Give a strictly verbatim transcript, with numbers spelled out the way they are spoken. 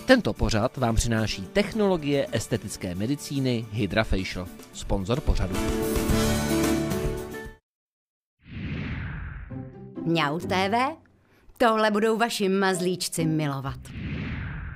Tento pořad vám přináší technologie estetické medicíny HydraFacial, sponzor pořadu. Mňau té vé, tohle budou vaši mazlíčci milovat.